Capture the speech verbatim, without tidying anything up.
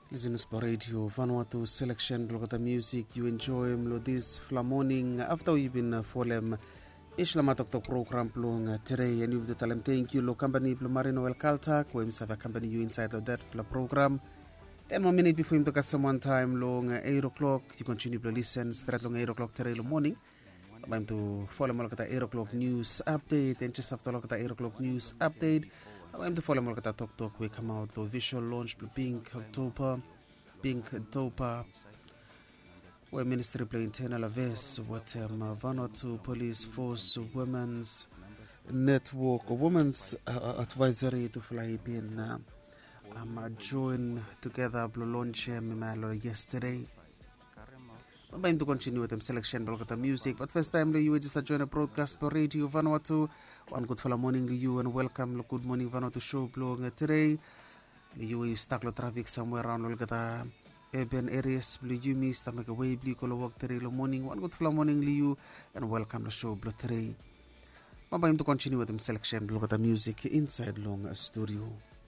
Listen to radio Vanuatu selection blog music you enjoy mlo this fla morning after you've been folem Ishlama Tok program plong today and you the talent thank you lo company Marino El Calta ko imsava company you inside of that fla program. Ten more minutes before him to someone time long eight o'clock you continue to listen straight long eight o'clock today morning. I'm to follow Malakata eight o'clock news update and just after Malakata eight o'clock news update. I'm to follow Malakata Talk Talk. We come out the visual launch Pink October, Pink October. Where Ministry play internal affairs what um, Vanuatu Police Force Women's Network Women's uh, Advisory to fly in uh, um, join together blue launch um, yesterday. I'm going to continue with them selection of music, but first time you just join a broadcast for Radio Vanuatu. One good fellow morning to you and welcome. Good morning Vanuatu show blowing today. You is stuck in traffic somewhere around the urban areas. You miss to make a way. Blue color walk today morning. One good fellow morning to you and welcome to show blow today. I'm going to continue with them selection of music inside long studio.